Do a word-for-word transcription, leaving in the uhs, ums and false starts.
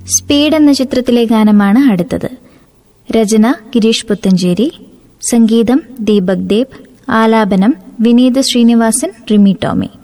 Speed എന്ന ചിത്രത്തിലെ ഗാനമാണ് അടുത്തത്. രചന ഗിരീഷ് പുത്തഞ്ചേരി, സംഗീതം ദീപക് ദേബ്, ആലാപനം വിനീത് ശ്രീനിവാസൻ, റിമി ടോമി.